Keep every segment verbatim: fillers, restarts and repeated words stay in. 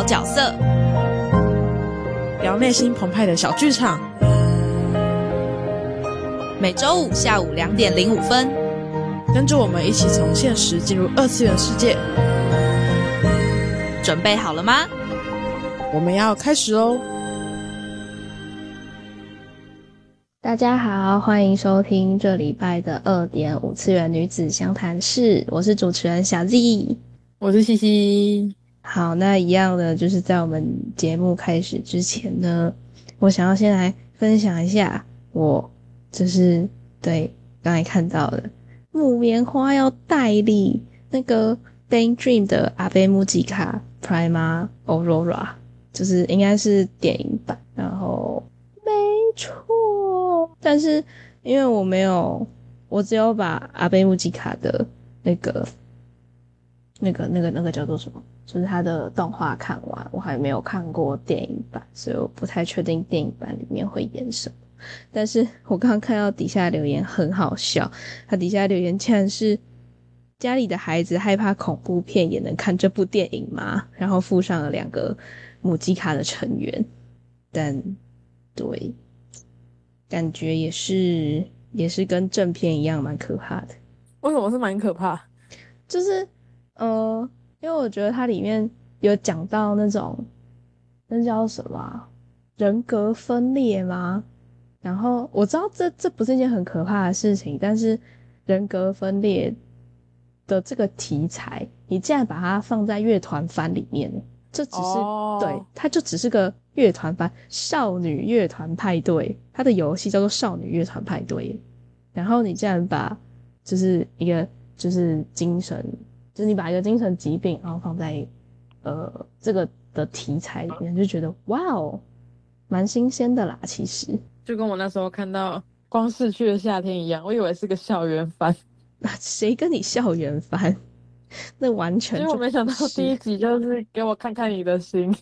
聊角色， 聊内心澎湃的小剧场。 每周五下午两点零五分， 跟着我们一起从现实进入二次元世界。 准备好了吗？ 我们要开始喽！ 大家好，欢迎收听这礼拜的二点五次元女子相谈室，我是主持人小 Z， 我是西西。 好，那一样的就是在我们节目开始之前呢，我想要先来分享一下我就是对刚才看到的木棉花要代理那个 Bang Dream 的阿贝木吉卡 Prima Aurora， 就是应该是电影版，然后没错，但是因为我没有，我只有把阿贝木吉卡的那个那个那个那个叫做什么，就是他的动画看完，我还没有看过电影版，所以我不太确定电影版里面会演什么。但是我刚刚看到底下留言很好笑，他底下留言竟然是家里的孩子害怕恐怖片也能看这部电影吗？然后附上了两个母鸡卡的成员，但对，感觉也是也是跟正片一样蛮可怕的。 为什么是蛮可怕？ 就是呃，因为我觉得它里面有讲到那种那叫什么啊，人格分裂吗？然后我知道这这不是一件很可怕的事情，但是人格分裂的这个题材，你竟然把它放在乐团番里面，这只是、oh. 对，它就只是个乐团番，少女乐团派对，它的游戏叫做少女乐团派对，然后你竟然把就是一个就是精神，就是你把一个精神疾病，然后放在呃这个的题材里面，就觉得哇哦，蛮新鲜的啦，其实。 就跟我那时候看到《光逝去的夏天》一样，我以为是个校园番。 谁跟你校园番？那完全就结果没想到第一集就是给我看看你的心，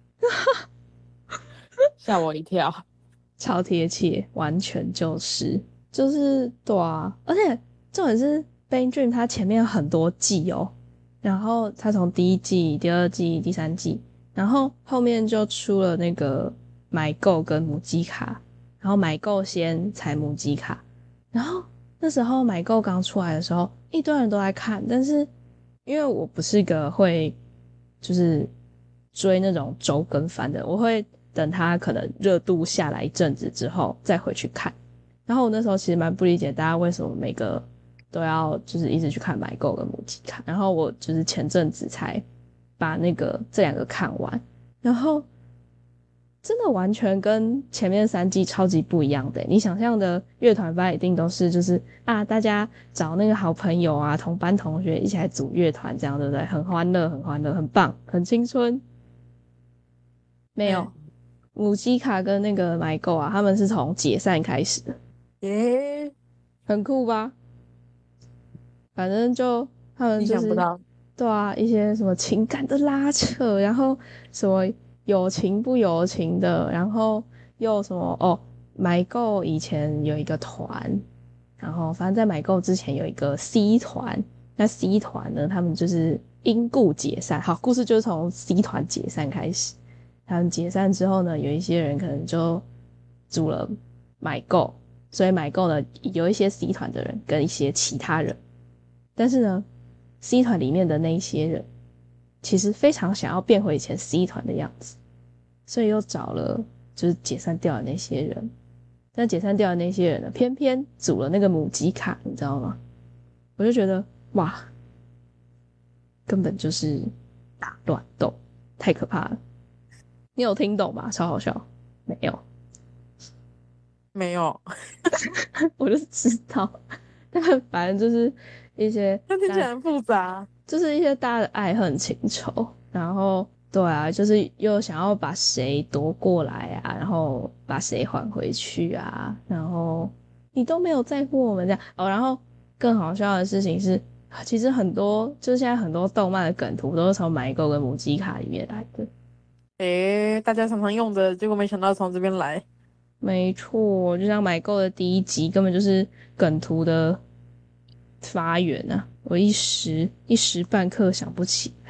吓我一跳， 超贴切，完全就是就是对啊，而且重点是 Bang Dream 它前面有很多季哦，然后它从第一季、第二季、第三季，然后后面就出了那个买购跟母鸡卡。然后买购先才母鸡卡，然后那时候买购刚出来的时候，一堆人都在看，但是因为我不是个会就是追那种周更番的，我会等它可能热度下来一阵子之后再回去看。然后我那时候其实蛮不理解大家为什么每个都要就是一直去看买购跟母鸡卡，然后我就是前阵子才把那个这两个看完，然后真的完全跟前面三季超级不一样的。你想象的乐团班一定都是就是啊，大家找那个好朋友啊，同班同学一起来组乐团，这样对不对？很欢乐，很欢乐，很棒，很青春。没有，母鸡卡跟那个买购啊，他们是从解散开始的。 耶、yeah. 很酷吧？反正就他们就是意想不到， 对啊，一些什么情感的拉扯，然后什么有情不有情的，然后又什么哦，买购以前有一个团，然后反正在买购之前有一个 C 团，那 C 团呢，他们就是因故解散。好，故事就是从 C 团解散开始。他们解散之后呢，有一些人可能就组了买购，所以买购呢有一些 C 团的人跟一些其他人，但是呢 C 团里面的那一些人其实非常想要变回以前 C 团的样子，所以又找了就是解散掉的那些人，但解散掉的那些人呢，偏偏组了那个母鸡卡，你知道吗？我就觉得哇，根本就是大乱斗，太可怕了。你有听懂吗？超好笑。没有没有我就知道，但反正就是一些那听起来很复杂， 就是一些大家的爱恨情仇，然后对啊，就是又想要把谁夺过来啊，然后把谁还回去啊，然后你都没有在乎我们这样哦。然后更好笑的事情是，其实很多就是现在很多动漫的梗图都是从买购跟母鸡卡里面来的。 诶，大家常常用的，结果没想到从这边来。 没错，就像买购的第一集根本就是梗图的发源啊，我一时一时半刻想不起。